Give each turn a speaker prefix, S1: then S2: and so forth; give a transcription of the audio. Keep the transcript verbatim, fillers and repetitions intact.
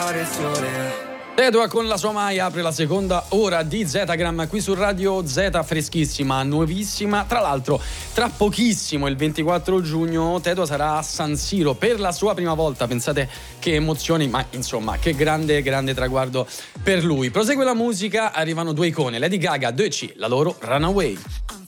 S1: guardare il sole.
S2: Tedua con la sua Mai apre la seconda ora di Zetagram qui su Radio Z, freschissima, nuovissima. Tra l'altro, tra pochissimo, il ventiquattro giugno, Tedua sarà a San Siro per la sua prima volta. Pensate che emozioni, ma insomma, che grande, grande traguardo per lui. Prosegue la musica, arrivano due icone, Lady Gaga, due C, la loro Runaway.